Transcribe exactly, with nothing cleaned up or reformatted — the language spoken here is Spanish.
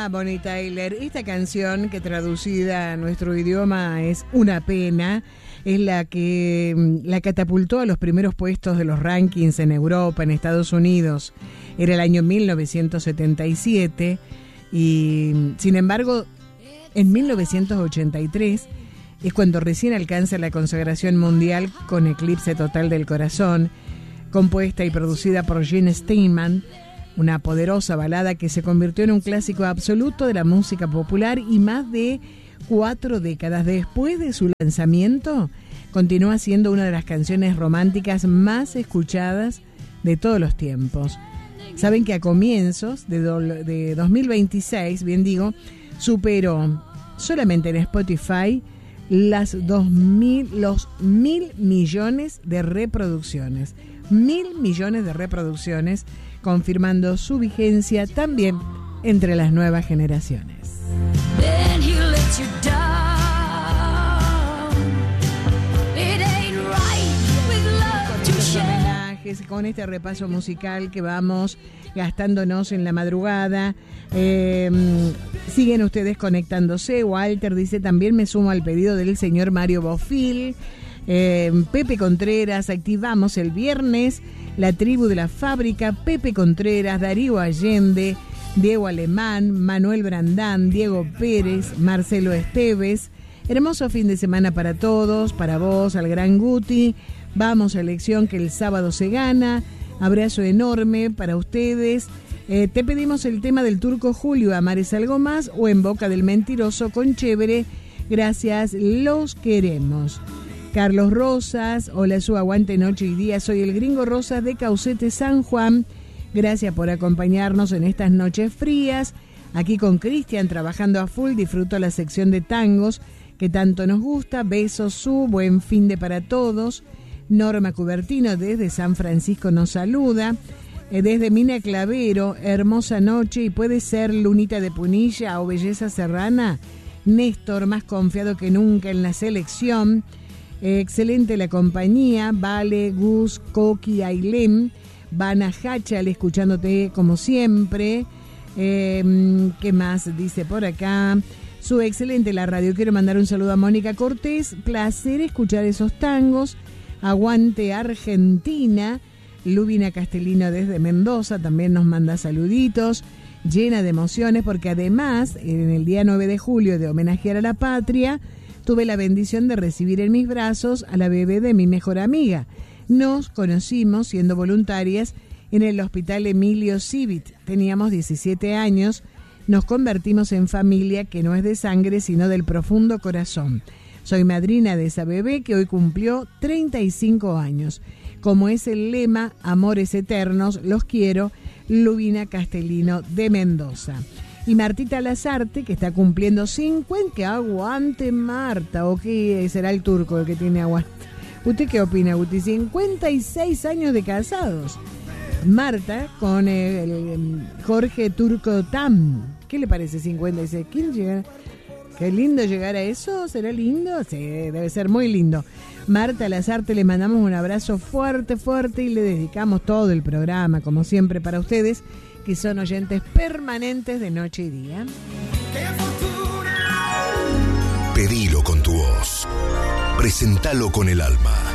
Ah, Bonnie Tyler. Esta canción, que traducida a nuestro idioma es Una pena, es la que la catapultó a los primeros puestos de los rankings en Europa, en Estados Unidos. Era el año mil novecientos setenta y siete y, sin embargo, en mil novecientos ochenta y tres es cuando recién alcanza la consagración mundial con Eclipse Total del Corazón, compuesta y producida por Gene Steinman, una poderosa balada que se convirtió en un clásico absoluto de la música popular y más de cuatro décadas después de su lanzamiento continúa siendo una de las canciones románticas más escuchadas de todos los tiempos. Saben que a comienzos de, do, de dos mil veintiséis, bien digo, superó solamente en Spotify las dos mil, los mil millones de reproducciones. Mil millones de reproducciones, confirmando su vigencia también entre las nuevas generaciones. Con este repaso musical que vamos gastándonos en la madrugada, eh, siguen ustedes conectándose. Walter dice: también me sumo al pedido del señor Mario Bofil. eh, Pepe Contreras, activamos el viernes La Tribu de la Fábrica. Pepe Contreras, Darío Allende, Diego Alemán, Manuel Brandán, Diego Pérez, Marcelo Esteves. Hermoso fin de semana para todos, para vos, al gran Guti. Vamos a elección que el sábado se gana. Abrazo enorme para ustedes. Eh, te pedimos el tema del Turco Julio, Amar es algo más, o En boca del mentiroso con Chévere. Gracias, los queremos. Carlos Rosas, hola, su aguante noche y día. Soy el gringo Rosas de Caucete, San Juan. Gracias por acompañarnos en estas noches frías. Aquí con Cristian trabajando a full. Disfruto la sección de tangos que tanto nos gusta. Besos, su buen fin de para todos. Norma Cubertino desde San Francisco nos saluda. Eh, desde Mina Clavero, hermosa noche y puede ser Lunita de Punilla o Belleza Serrana. Néstor, más confiado que nunca en la selección. Eh, excelente la compañía. Vale, Gus, Coqui, Ailem, Vana Hachal, escuchándote como siempre. Eh, ¿Qué más dice por acá? Su excelente la radio. Quiero mandar un saludo a Mónica Cortés. Placer escuchar esos tangos. Aguante Argentina. Lubina Castellino desde Mendoza también nos manda saluditos, llena de emociones, porque además en el día nueve de julio de homenajear a la patria tuve la bendición de recibir en mis brazos a la bebé de mi mejor amiga. Nos conocimos siendo voluntarias en el Hospital Emilio Civit. Teníamos diecisiete años, nos convertimos en familia que no es de sangre sino del profundo corazón. Soy madrina de esa bebé que hoy cumplió treinta y cinco años. Como es el lema, amores eternos, los quiero, Lubina Castellino de Mendoza. Y Martita Lazarte, que está cumpliendo cincuenta, que aguante Marta, o que será el turco el que tiene aguante. ¿Usted qué opina, Guti? cincuenta y seis años de casados. Marta con el, el Jorge Turco Tam. ¿Qué le parece cincuenta y seis? ¿Quién llega? Qué lindo llegar a eso, ¿será lindo? Sí, debe ser muy lindo. Marta Lazarte, le mandamos un abrazo fuerte, fuerte y le dedicamos todo el programa, como siempre, para ustedes, que son oyentes permanentes de Noche y Día. Pedilo con tu voz, presentalo con el alma.